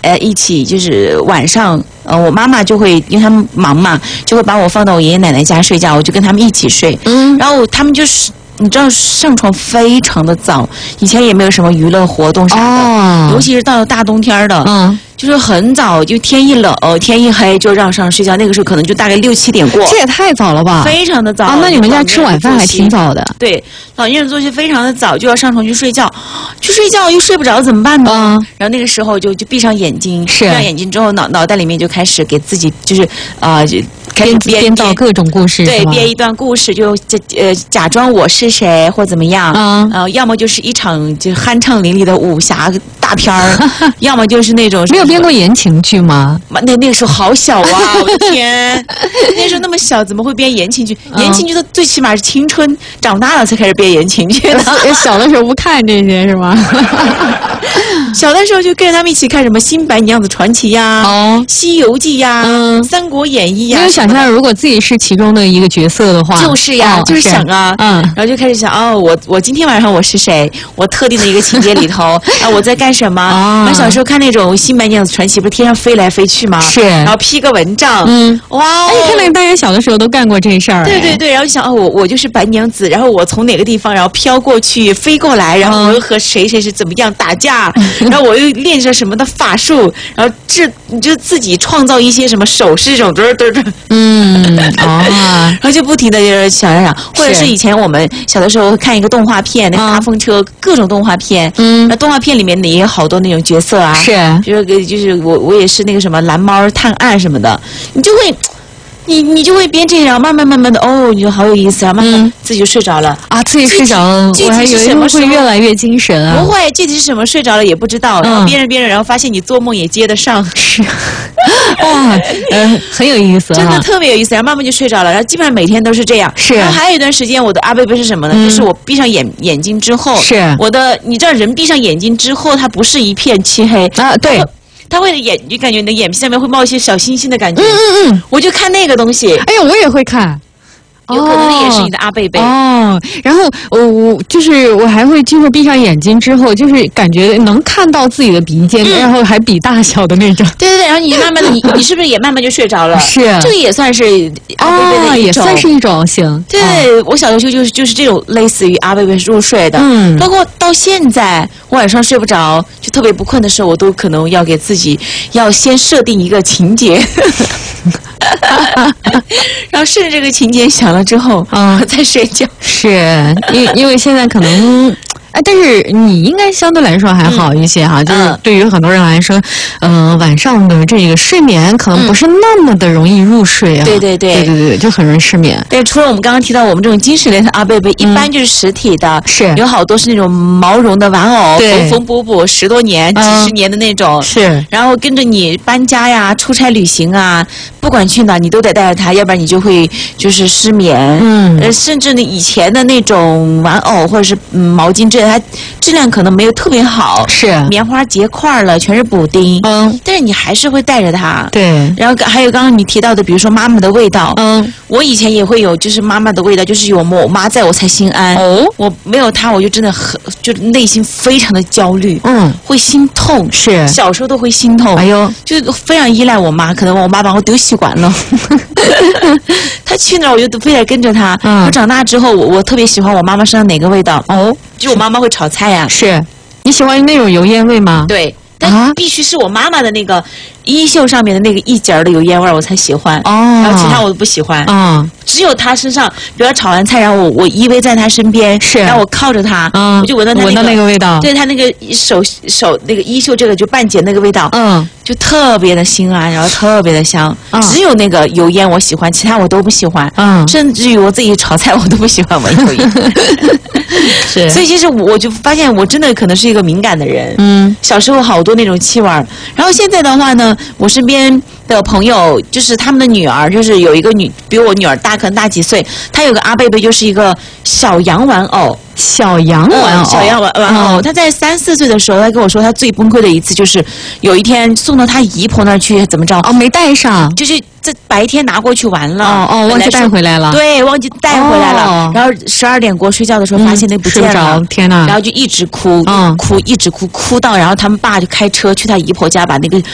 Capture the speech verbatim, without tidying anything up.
呃一起，就是晚上。呃，我妈妈就会，因为他们忙嘛，就会把我放到我爷爷奶奶家睡觉，我就跟他们一起睡。嗯，然后他们就是你知道上床非常的早，以前也没有什么娱乐活动啥的，哦、尤其是到了大冬天的，嗯，就是很早，就天一冷、哦、天一黑就让上睡觉，那个时候可能就大概六七点过， 这也太早了吧？ 非常的早啊！那你们家吃晚饭还挺早的？ 对，老年人作息非常的早，就要上床去睡觉，去睡觉又睡不着怎么办呢？嗯、然后那个时候就就闭上眼睛， 是闭上眼睛之后，脑脑袋里面就开始给自己就是啊、呃，就开始编编造各种故事， 对，编一段故事，就假呃假装我是谁或怎么样，嗯，呃，要么就是一场就酣畅淋漓的武侠大片儿，要么就是那种没有编过言情剧吗？ 那那个时候好小啊，我的天，那时候那么小，怎么会编言情剧？言情剧的最起码是青春，长大了才开始编言情剧的。 小的时候不看这些是吗？ 小的时候就跟着他们一起看什么《新白娘子传奇》呀，哦，《西游记》呀，嗯，《三国演义》呀。 没有想象，如果自己是其中的一个角色的话， 就是呀，哦、就是想啊，嗯，然后就开始想，哦，我我今天晚上我是谁？我特定的一个情节里头啊，我在干什么？啊，小时候看那种《新白娘子传奇》，不是天上飞来飞去吗？ 是， 然后披个蚊帐，嗯，哇、哦， 哎，看来大家小的时候都干过这事儿。 对对对，然后就想，哦，我我就是白娘子，然后我从哪个地方，然后飘过去，飞过来，然后我又和谁谁是怎么样打架，然后我又练着什么的法术，然后这你就自己创造一些什么手势这种，嘚嘚嘚，嗯，哦，然后就不停的就是想想想，或者是以前我们小的时候看一个动画片，那大风车，各种动画片，嗯，那动画片里面也有好多那种角色啊， 是， 就是就是我我也是那个什么蓝猫探案什么的，你就会。你你就会编这样，慢慢慢慢的，哦，你就好有意思啊，慢慢自己就睡着了、 嗯、啊，自己睡着了，我还以为会越来越精神啊。 不会，具体是什么睡着了也不知道，然后编着编着，然后发现你做梦也接得上， 是，哇，呃，很有意思、啊， 真的特别有意思，然后慢慢就睡着了，然后基本上每天都是这样。 是， 然后还有一段时间，我的阿贝贝是什么呢？嗯、就是我闭上眼眼睛之后， 是我的，你知道人闭上眼睛之后，它不是一片漆黑啊，对。 他会眼，就感觉你的眼皮下面会冒一些小星星的感觉。嗯嗯嗯，我就看那个东西。 哎呀，我也会看。 有可能也是你的阿贝贝哦，然后我我就是我还会就是闭上眼睛之后，就是感觉能看到自己的鼻尖，嗯、然后还比大小的那种。 对对对，然后你慢慢的，你你是不是也慢慢就睡着了？ 是， 这个也算是阿贝贝的一种， 哦、也算是一种行。 对，哦、我小的时候就是就是这种类似于阿贝贝入睡的，嗯，包括到现在我晚上睡不着，就特别不困的时候，我都可能要给自己要先设定一个情节。然后顺着这个情节想了之后，啊、嗯，再睡觉。 是，因因为现在可能。哎，但是你应该相对来说还好一些哈，嗯、就是对于很多人来说，嗯、呃，晚上的这个睡眠可能不是那么的容易入睡啊。 嗯、对对对， 对对对，就很容易失眠。 对，除了我们刚刚提到我们这种精神类的阿贝贝，一般就是实体的， 是、 嗯、有好多是那种毛绒的玩偶，缝缝补补十多年、几十年的那种， 是。 然后跟着你搬家呀、出差旅行啊，不管去哪，你都得带着它，要不然你就会就是失眠。嗯，呃，甚至呢，以前的那种玩偶或者是嗯毛巾之类的。它质量可能没有特别好， 是棉花结块了，全是补丁，嗯，但是你还是会带着它， 对。 然后还有刚刚你提到的，比如说妈妈的味道，嗯，我以前也会有，就是妈妈的味道，就是有我妈在我才心安，哦，我没有她，我就真的很，就内心非常的焦虑，嗯，会心痛， 是小时候都会心痛， 哎呦， 就非常依赖我妈，可能我妈把我丢吸管了，她去哪儿我就非得跟着她，嗯，我长大之后，我我特别喜欢我妈妈身上哪个味道，哦。就我妈妈会炒菜呀、啊， 是你喜欢那种油烟味吗？ 对，但必须是我妈妈的那个衣袖上面的那个一截的油烟味我才喜欢，哦，然后其他我都不喜欢，嗯，只有她身上，比如炒完菜，然后我我依偎在她身边， 是， 然后我靠着她，嗯，我就闻到她、那个、 闻到那个味道， 对她那个手手那个衣袖这个就半截那个味道，嗯。就特别的心安，然后特别的香，嗯、只有那个油烟我喜欢，其他我都不喜欢。嗯，甚至于我自己炒菜我都不喜欢闻油烟。是，所以其实我就发现我真的可能是一个敏感的人。嗯，小时候好多那种气味，然后现在的话呢，我身边的朋友就是他们的女儿，就是有一个女比我女儿大，可能大几岁，她有个阿贝贝，就是一个小羊玩偶。 小羊玩偶， 嗯、小羊玩玩偶。他、嗯、在三四岁的时候，他跟我说，他最崩溃的一次就是有一天送到他姨婆那儿去，怎么着？ 哦，没带上， 就是这白天拿过去完了。 哦哦，忘记带回来了。 对，忘记带回来了。哦、然后十二点过睡觉的时候，发现那不见了。 嗯、天哪！ 然后就一直哭，嗯、哭一直哭，哭到然后他们爸就开车去他姨婆家，把那个